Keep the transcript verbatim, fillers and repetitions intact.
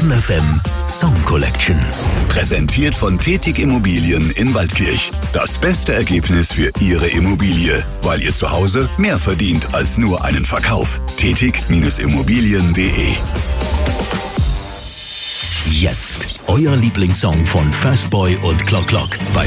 Bonn F M Song Collection. Präsentiert von Tetig Immobilien in Waldkirch. Das beste Ergebnis für Ihre Immobilie, weil ihr zu Hause mehr verdient als nur einen Verkauf. Tetig Immobilien punkt de. Jetzt euer Lieblingssong von Fastboy und Clock Clock bei